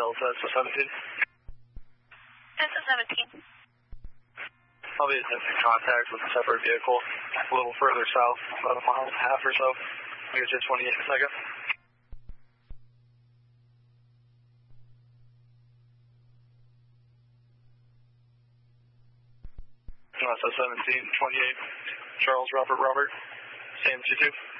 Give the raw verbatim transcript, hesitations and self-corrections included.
Delta, so seventeen. Delta seventeen. I'll be attempting contact with a separate vehicle a little further south, about a mile and a half or so. I'll get you at twenty-eight in a second. So seventeen, twenty-eight, Charles Robert Robert, same two two.